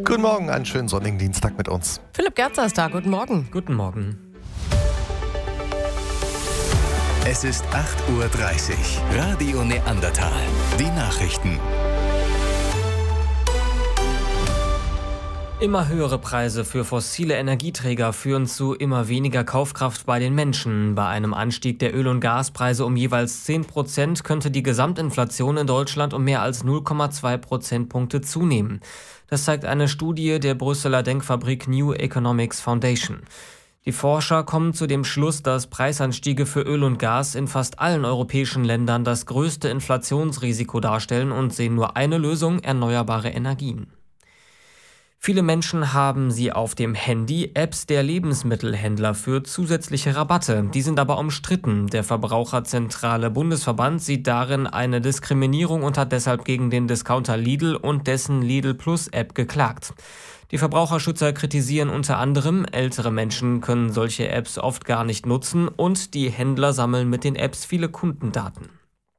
Guten Morgen, einen schönen sonnigen Dienstag mit uns. Philipp Gerzer ist da, guten Morgen. Guten Morgen. Es ist 8:30 Uhr. Radio Neandertal. Die Nachrichten. Immer höhere Preise für fossile Energieträger führen zu immer weniger Kaufkraft bei den Menschen. Bei einem Anstieg der Öl- und Gaspreise um jeweils 10% könnte die Gesamtinflation in Deutschland um mehr als 0,2 Prozentpunkte zunehmen. Das zeigt eine Studie der Brüsseler Denkfabrik New Economics Foundation. Die Forscher kommen zu dem Schluss, dass Preisanstiege für Öl und Gas in fast allen europäischen Ländern das größte Inflationsrisiko darstellen und sehen nur eine Lösung: erneuerbare Energien. Viele Menschen haben sie auf dem Handy, Apps der Lebensmittelhändler für zusätzliche Rabatte. Die sind aber umstritten. Der Verbraucherzentrale Bundesverband sieht darin eine Diskriminierung und hat deshalb gegen den Discounter Lidl und dessen Lidl Plus App geklagt. Die Verbraucherschützer kritisieren unter anderem, ältere Menschen können solche Apps oft gar nicht nutzen und die Händler sammeln mit den Apps viele Kundendaten.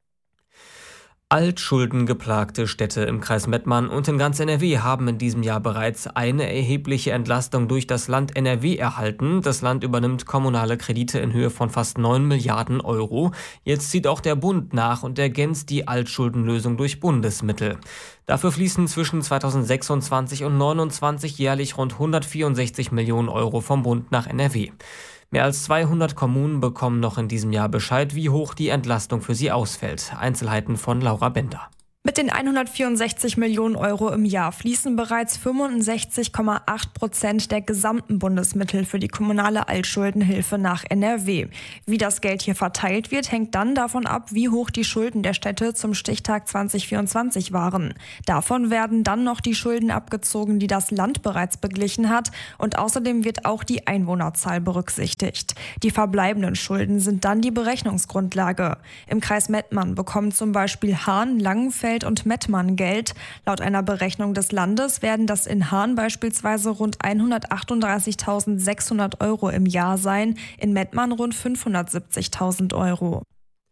Altschuldengeplagte Städte im Kreis Mettmann und in ganz NRW haben in diesem Jahr bereits eine erhebliche Entlastung durch das Land NRW erhalten. Das Land übernimmt kommunale Kredite in Höhe von fast 9 Milliarden Euro. Jetzt zieht auch der Bund nach und ergänzt die Altschuldenlösung durch Bundesmittel. Dafür fließen zwischen 2026 und 2029 jährlich rund 164 Millionen Euro vom Bund nach NRW. Mehr als 200 Kommunen bekommen noch in diesem Jahr Bescheid, wie hoch die Entlastung für sie ausfällt. Einzelheiten von Laura Bender. Mit den 164 Millionen Euro im Jahr fließen bereits 65,8% der gesamten Bundesmittel für die kommunale Altschuldenhilfe nach NRW. Wie das Geld hier verteilt wird, hängt dann davon ab, wie hoch die Schulden der Städte zum Stichtag 2024 waren. Davon werden dann noch die Schulden abgezogen, die das Land bereits beglichen hat, und außerdem wird auch die Einwohnerzahl berücksichtigt. Die verbleibenden Schulden sind dann die Berechnungsgrundlage. Im Kreis Mettmann bekommen zum Beispiel Hahn, Langenfeld und Mettmann Geld. Laut einer Berechnung des Landes werden das in Hahn beispielsweise rund 138.600 Euro im Jahr sein, in Mettmann rund 570.000 Euro.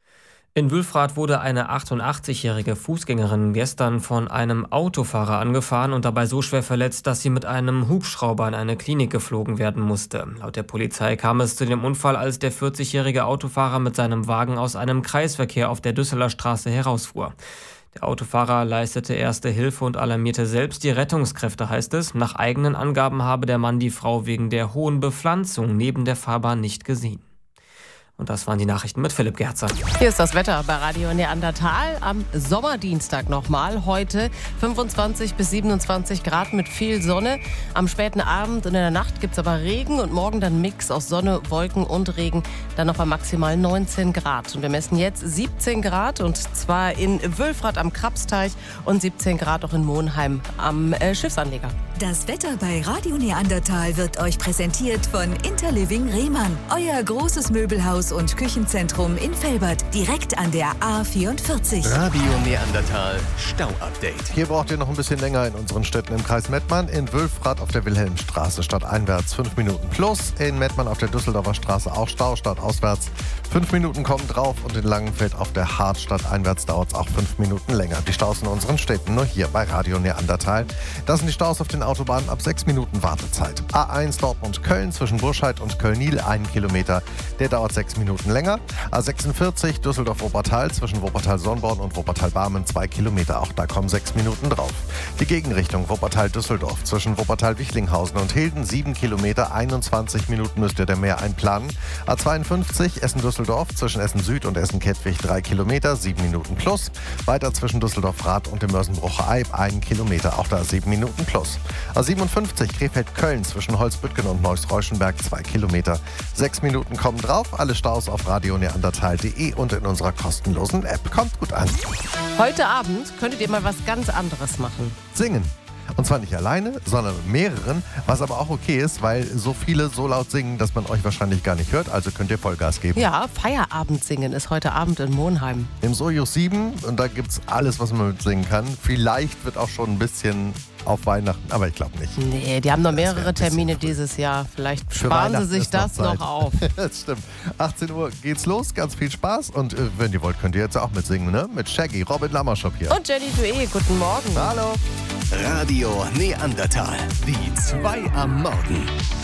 In Wülfrath wurde eine 88-jährige Fußgängerin gestern von einem Autofahrer angefahren und dabei so schwer verletzt, dass sie mit einem Hubschrauber in eine Klinik geflogen werden musste. Laut der Polizei kam es zu dem Unfall, als der 40-jährige Autofahrer mit seinem Wagen aus einem Kreisverkehr auf der Düsseler Straße herausfuhr. Der Autofahrer leistete erste Hilfe und alarmierte selbst die Rettungskräfte, heißt es. Nach eigenen Angaben habe der Mann die Frau wegen der hohen Bepflanzung neben der Fahrbahn nicht gesehen. Und das waren die Nachrichten mit Philipp Gerzer. Hier ist das Wetter bei Radio Neandertal am Sommerdienstag nochmal. Heute 25 bis 27 Grad mit viel Sonne. Am späten Abend und in der Nacht gibt es aber Regen und morgen dann Mix aus Sonne, Wolken und Regen. Dann noch bei maximal 19 Grad. Und wir messen jetzt 17 Grad und zwar in Wülfrath am Krabsteich und 17 Grad auch in Monheim am Schiffsanleger. Das Wetter bei Radio Neandertal wird euch präsentiert von Interliving Rehmann. Euer großes Möbelhaus und Küchenzentrum in Velbert, direkt an der A44. Radio Neandertal Stau-Update. Hier braucht ihr noch ein bisschen länger in unseren Städten im Kreis Mettmann. In Wülfrath auf der Wilhelmstraße stadteinwärts 5 Minuten plus. In Mettmann auf der Düsseldorfer Straße auch Stau, stadtauswärts 5 Minuten kommen drauf. Und in Langenfeld auf der Hart stadteinwärts dauert es auch 5 Minuten länger. Die Staus in unseren Städten nur hier bei Radio Neandertal. Das sind die Staus auf den Autobahnen ab 6 Minuten Wartezeit. A1 Dortmund-Köln zwischen Burscheid und Köln-Niel 1 Kilometer. Der dauert 6 Minuten länger. A46 Düsseldorf-Wuppertal zwischen Wuppertal-Sonnborn und Wuppertal-Barmen 2 Kilometer. Auch da kommen 6 Minuten drauf. Die Gegenrichtung Wuppertal-Düsseldorf zwischen Wuppertal-Wichlinghausen und Hilden 7 Kilometer. 21 Minuten müsst ihr da mehr einplanen. A52 Essen-Düsseldorf zwischen Essen-Süd und Essen-Kettwig 3 Kilometer. 7 Minuten plus. Weiter zwischen Düsseldorf-Rath und dem Mörsenbrucher Eib 1 Kilometer. Auch da 7 Minuten plus. A57 Krefeld-Köln zwischen Holzbüttgen und Neuss-Reuschenberg 2 Kilometer. 6 Minuten kommen drauf. Alle Staus auf radioneandertal.de und in unserer kostenlosen App. Kommt gut an. Heute Abend könntet ihr mal was ganz anderes machen. Singen. Und zwar nicht alleine, sondern mit mehreren, was aber auch okay ist, weil so viele so laut singen, dass man euch wahrscheinlich gar nicht hört, also könnt ihr Vollgas geben. Ja, Feierabend singen ist heute Abend in Monheim. Im Sojus 7 und da gibt's alles, was man mit singen kann. Vielleicht wird auch schon ein bisschen auf Weihnachten, aber ich glaube nicht. Nee, die haben noch mehrere Termine früh. dieses Jahr. Vielleicht Für sparen sie Weihnachten sich ist noch das noch Zeit. auf. Das stimmt. 18 Uhr geht's los, ganz viel Spaß und wenn ihr wollt, könnt ihr jetzt auch mitsingen, ne? Mit Shaggy, Robin Lammerschop hier. Und Jenny Dué, guten Morgen. Hallo. Radio Neandertal. Die 2 am Morgen.